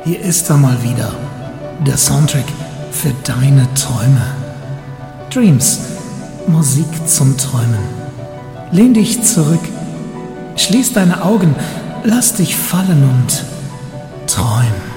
Hier ist er mal wieder, der Soundtrack für deine Träume. Dreams, Musik zum Träumen. Lehn dich zurück, schließ deine Augen, lass dich fallen und träum.